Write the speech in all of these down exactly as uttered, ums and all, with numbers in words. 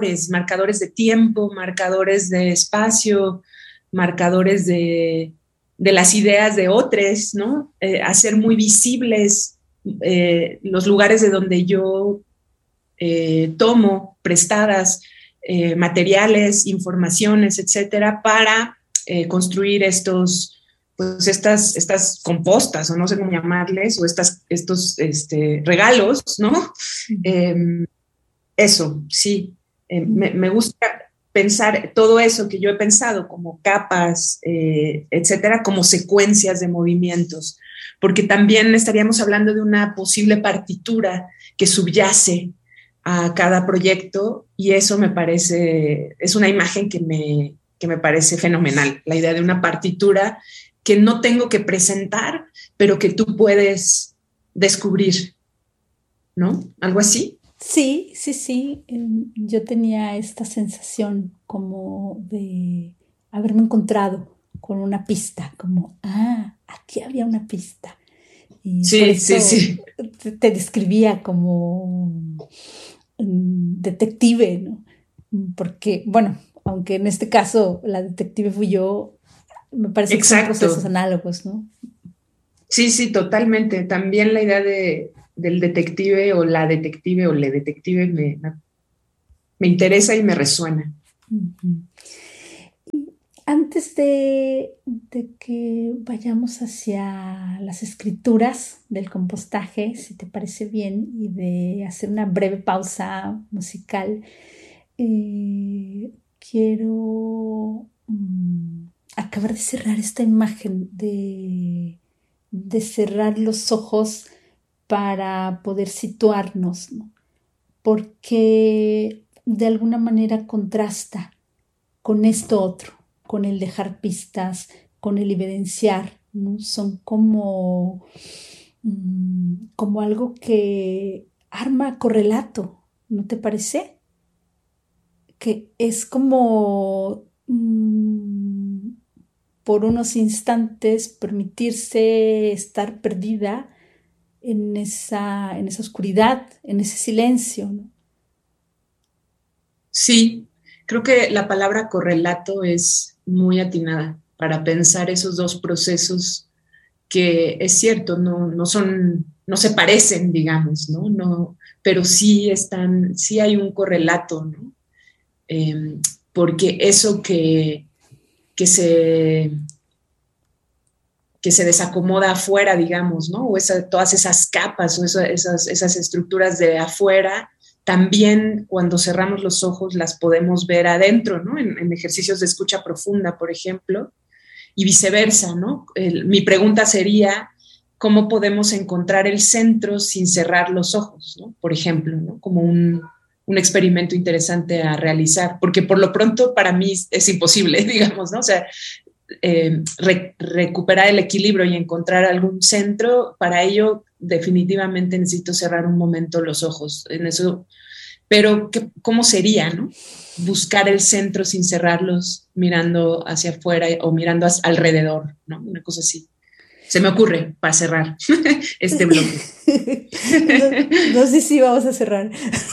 marcadores, marcadores de tiempo, marcadores de espacio, marcadores de, de las ideas de otros, ¿no? Eh, hacer muy visibles eh, los lugares de donde yo eh, tomo prestadas eh, materiales, informaciones, etcétera, para eh, construir estos, pues estas, estas compostas, o no sé cómo llamarles, o estas, estos este, regalos, ¿no? Uh-huh. Eh, eso, sí. Eh, uh-huh. me, me gusta pensar todo eso que yo he pensado como capas, eh, etcétera, como secuencias de movimientos, porque también estaríamos hablando de una posible partitura que subyace a cada proyecto, y eso me parece, es una imagen que me, que me parece fenomenal, la idea de una partitura que no tengo que presentar, pero que tú puedes descubrir, ¿no? ¿Algo así? Sí, sí, sí. Yo tenía esta sensación como de haberme encontrado con una pista, como, ah, aquí había una pista. Y sí, por eso sí, sí. Te, te describía como um, detective, ¿no? Porque, bueno, aunque en este caso la detective fui yo, me parece Exacto. que son procesos análogos, ¿no? Sí, sí, totalmente. También la idea de, del detective o la detective o le detective me, me interesa y me resuena. Uh-huh. Antes de, de que vayamos hacia las escrituras del compostaje, si te parece bien, y de hacer una breve pausa musical, eh, quiero um, acabar de cerrar esta imagen de, de cerrar los ojos para poder situarnos, ¿no? Porque de alguna manera contrasta con esto otro, con el dejar pistas, con el evidenciar, ¿no? Son como, mmm, como algo que arma correlato, ¿no te parece? Que es como mmm, por unos instantes permitirse estar perdida en esa, en esa oscuridad, en ese silencio, ¿no? Sí, creo que la palabra correlato es muy atinada para pensar esos dos procesos que es cierto, no, no son, no se parecen, digamos, ¿no? No, pero sí están, sí hay un correlato, ¿no? Eh, porque eso que, que se que se desacomoda afuera, digamos, ¿no? O esa, todas esas capas o eso, esas, esas estructuras de afuera, también cuando cerramos los ojos las podemos ver adentro, ¿no? En, en ejercicios de escucha profunda, por ejemplo, y viceversa, ¿no? El, mi pregunta sería, ¿cómo podemos encontrar el centro sin cerrar los ojos, ¿no? Por ejemplo, ¿no? Como un, un experimento interesante a realizar, porque por lo pronto para mí es imposible, digamos, ¿no? O sea, eh, re, recuperar el equilibrio y encontrar algún centro, para ello definitivamente necesito cerrar un momento los ojos. En eso, pero ¿qué, ¿cómo sería, no? Buscar el centro sin cerrarlos, mirando hacia afuera o mirando hacia alrededor, ¿no? Una cosa así. Se me ocurre para cerrar este bloque. No, no sé si vamos a cerrar.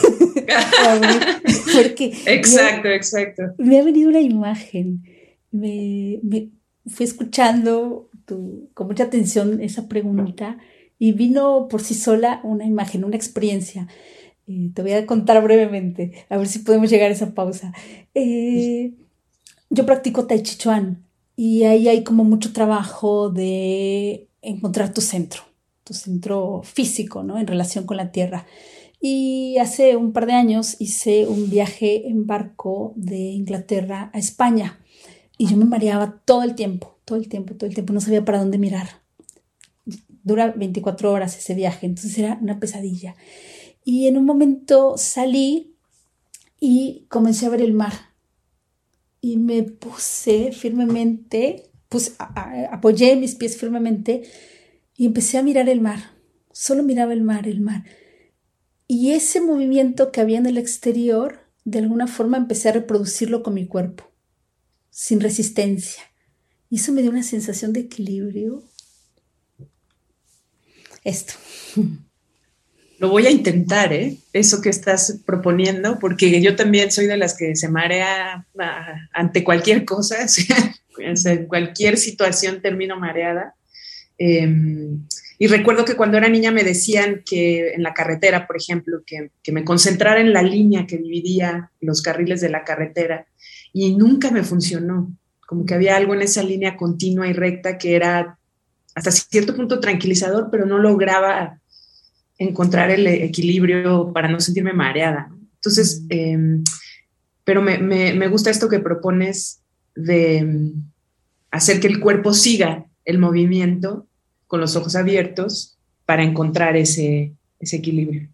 Porque exacto, me, exacto. Me ha venido una imagen. Me, me fui escuchando tu, con mucha atención esa pregunta y vino por sí sola una imagen, una experiencia. Eh, te voy a contar brevemente, a ver si podemos llegar a esa pausa. Eh, yo practico Tai Chi Chuan y ahí hay como mucho trabajo de encontrar tu centro, tu centro físico, ¿no? En relación con la tierra. Y hace un par de años hice un viaje en barco de Inglaterra a España y yo me mareaba todo el tiempo, todo el tiempo, todo el tiempo, no sabía para dónde mirar. Dura veinticuatro horas ese viaje, entonces era una pesadilla. Y en un momento salí y comencé a ver el mar y me puse firmemente, puse, a, a, apoyé mis pies firmemente y empecé a mirar el mar. Solo miraba el mar, el mar. Y ese movimiento que había en el exterior, de alguna forma empecé a reproducirlo con mi cuerpo, sin resistencia. Y eso me dio una sensación de equilibrio. Esto. Lo voy a intentar, ¿eh? Eso que estás proponiendo, porque yo también soy de las que se marea ah, ante cualquier cosa, o sea, o sea, en cualquier situación termino mareada. Eh, y recuerdo que cuando era niña me decían que en la carretera, por ejemplo, que, que me concentrara en la línea que dividía los carriles de la carretera y nunca me funcionó. Como que había algo en esa línea continua y recta que era hasta cierto punto tranquilizador, pero no lograba encontrar el equilibrio para no sentirme mareada. Entonces, eh, pero me, me, me gusta esto que propones de hacer que el cuerpo siga el movimiento con los ojos abiertos para encontrar ese, ese equilibrio.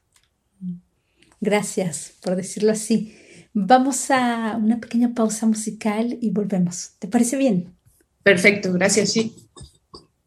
Gracias por decirlo así. Vamos a una pequeña pausa musical y volvemos. ¿Te parece bien? Perfecto, gracias, sí.